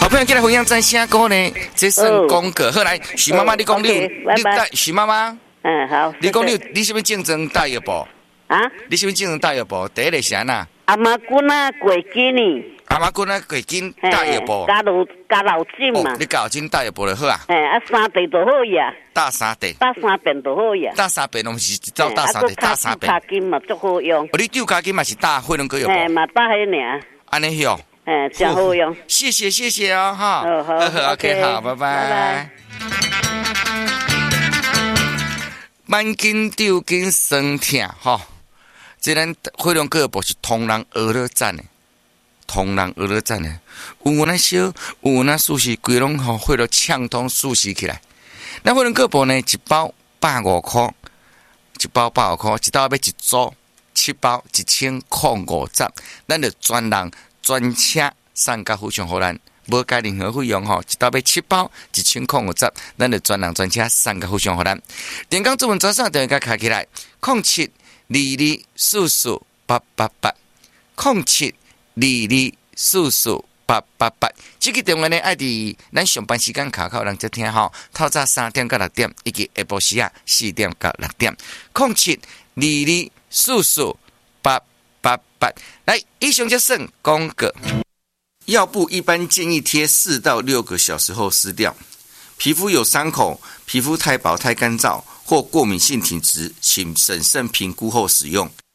好朋友，给来分享真声歌呢，这算功课。好来，徐妈妈，你讲你带徐妈妈。 好。 你讲你是不是竞争大一步？ 啊？ 你是不是竞争大一步？第一个是安那？ 阿妈滚啊，过紧呢。 阿妈滚啊，过紧大一步。 加老金嘛。 你加老金大一步就好啊。 三地就好呀。 大三地。 大三遍就好呀。 大三遍拢是走大三地，大三遍。 卡金嘛足好用。 你丢卡金嘛是大火龙果药包。 嘛大迄尔。 安尼哟。 真好用。谢谢哦哈。好 OK 好，拜拜。慢筋丢筋酸痛哈。这咱火龙果药包是同人娱乐站的。有那烧，有那舒适，规拢吼火了畅通舒适起来。咱火龙果药包呢，一包150块，一包150块，一包要一组，7包1050，咱就专人专车送到府上互咱，无加任何费用吼，一包要7包1050，咱就专人专车送到府上互咱。电工主文早上电话卡起来，0722448888，0722448888，这个电话呢，爱伫咱上班时间卡口人接听吼，透早3点到6点，以及下晡时啊4点到6点，0722448888。来，以上就算公告。药布一般建议贴4到6个小时后撕掉。皮肤有伤口、皮肤太薄太干燥或过敏性体质，请审慎评估后使用。